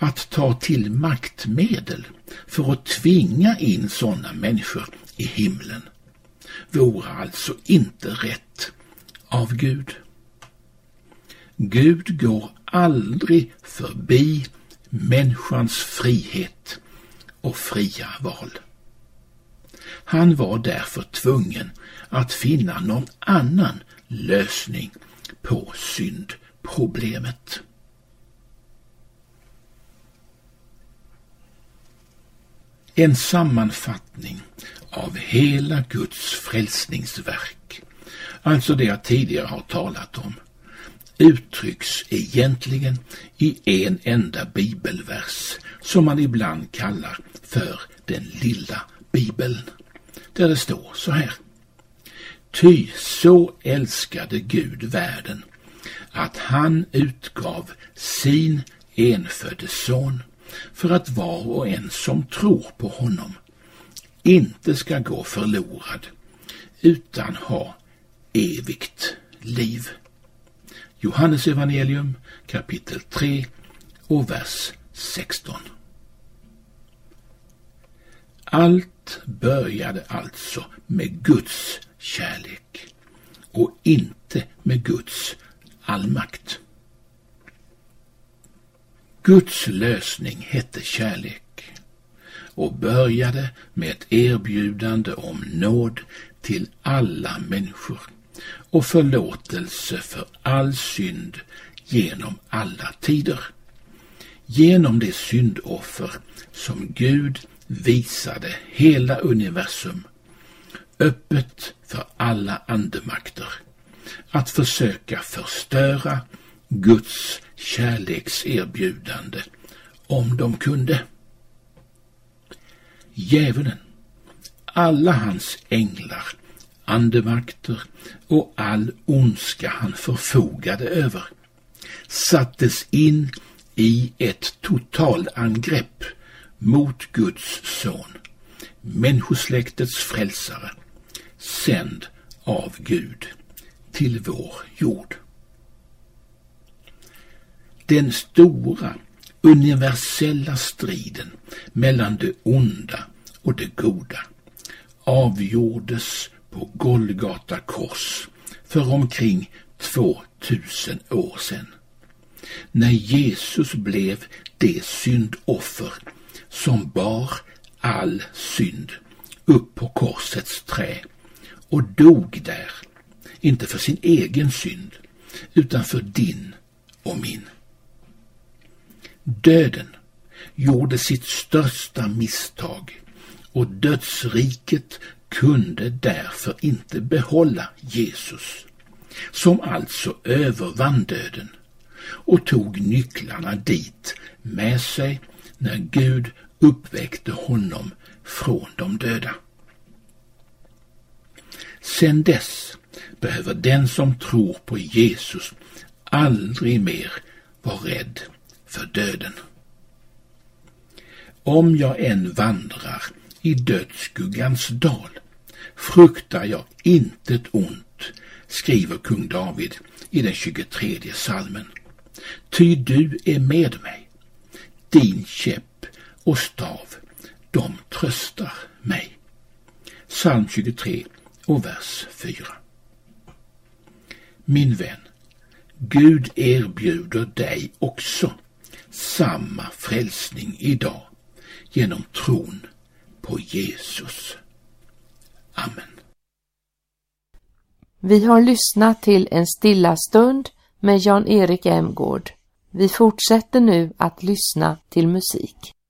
att ta till maktmedel för att tvinga in sådana människor i himlen vore alltså inte rätt av Gud. Gud går aldrig förbi människans frihet och fria val. Han var därför tvungen att finna någon annan lösning på syndproblemet. En sammanfattning av hela Guds frälsningsverk, alltså det jag tidigare har talat om, uttrycks egentligen i en enda bibelvers som man ibland kallar för den lilla Bibeln, där det står så här: Ty så älskade Gud världen att han utgav sin enfödde son för att var och en som tror på honom inte ska gå förlorad utan ha evigt liv. Johannes evangelium kapitel 3 och vers 16. Allt började alltså med Guds kärlek och inte med Guds allmakt. Guds lösning hette kärlek och började med ett erbjudande om nåd till alla människor och förlåtelse för all synd genom alla tider. Genom det syndoffer som Gud visade hela universum, öppet för alla andemakter, att försöka förstöra Guds kärlekserbjudande om de kunde. Djävulen, alla hans änglar, andemakter och all ondska han förfogade över sattes in i ett totalangrepp mot Guds son, människosläktets frälsare, sänd av Gud till vår jord. Den stora universella striden mellan det onda och det goda avgjordes på Golgata kors för omkring 2000 år sedan, när Jesus blev det syndoffer som bar all synd upp på korsets trä och dog där, inte för sin egen synd utan för din och min. Döden gjorde sitt största misstag och dödsriket kunde därför inte behålla Jesus, som alltså övervann döden och tog nycklarna dit med sig när Gud uppväckte honom från de döda. Sedan dess behöver den som tror på Jesus aldrig mer vara rädd för döden. Om jag än vandrar i dödsskuggans dal fruktar jag intet ont, skriver kung David i den 23 psalmen. Ty du är med mig, din käpp och stav, de tröstar mig. Psalm 23 och vers 4. Min vän, Gud erbjuder dig också samma frälsning idag genom tron på Jesus. Amen. Vi har lyssnat till en stilla stund med Jan-Erik Emgård. Vi fortsätter nu att lyssna till musik.